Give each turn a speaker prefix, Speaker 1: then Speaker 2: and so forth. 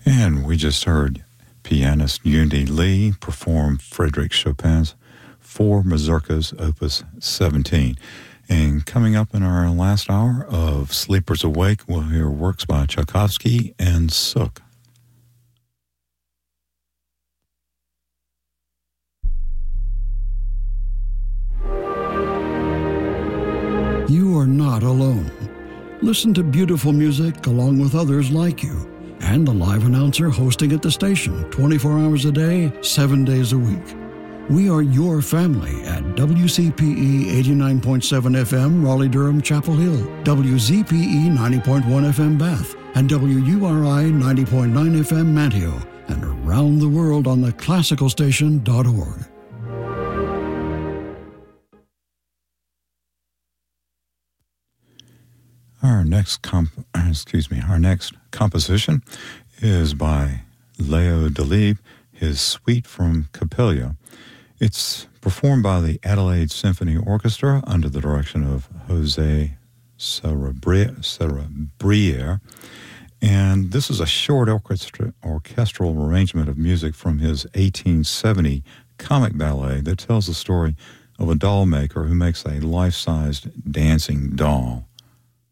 Speaker 1: And we just heard pianist Yundi Lee perform Frédéric Chopin's Four Mazurkas, Opus 17. And coming up in our last hour of Sleepers Awake, we'll hear works by Tchaikovsky and Suk.
Speaker 2: You are not alone. Listen to beautiful music along with others like you, and a live announcer hosting at the station 24 hours a day, 7 days a week. We are your family at WCPE 89.7 FM, Raleigh-Durham, Chapel Hill, WZPE 90.1 FM, Bath, and WURI 90.9 FM, Manteo, and around the world on the classicalstation.org.
Speaker 1: Our next composition is by Leo Delibes, his Suite from Capella. It's performed by the Adelaide Symphony Orchestra under the direction of Jose Cerebriere, and this is a short orchestral arrangement of music from his 1870 comic ballet that tells the story of a doll maker who makes a life-sized dancing doll.